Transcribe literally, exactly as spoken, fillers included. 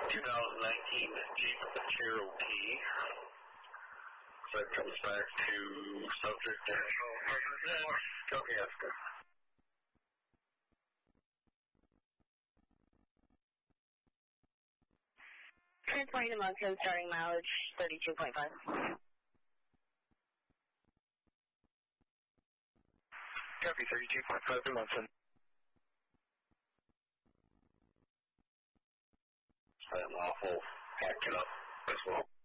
twenty nineteen Jeep Cherokee. So that comes back to subject national. Copy, Oscar. Transporting to Moncton, starting mileage thirty-two point five. Copy, thirty-two point five to Moncton. I'm awful. Pack it up as well.